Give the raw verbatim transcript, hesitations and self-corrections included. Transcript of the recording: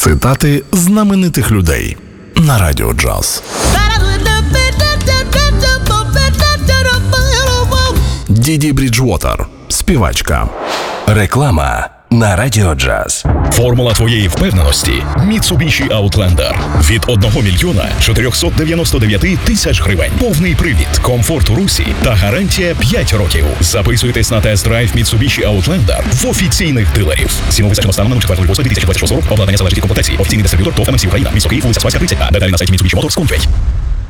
Цитати знаменитих людей на Радіо Джаз. Діді Бріджвотер, співачка. Реклама на Радіо Джаз. Формула твоєї впевненості – Mitsubishi Outlander. Від одного мільйона чотирьохсот дев'яносто дев'ять тисяч гривень. Повний привід, комфорт у русі та гарантія п'ять років. Записуйтесь на тест-драйв Mitsubishi Outlander в офіційних дилерів. Ціну визначено станом на четвертого лютого дві тисячі двадцять шостого року. Обладнання залежить від комплектації. Офіційний дистриб'ютор ТОВ ем ем сі Україна. Місто Київ, вулиця Спаська, тридцять. Деталі на сайті Mitsubishi Motors точка com ua.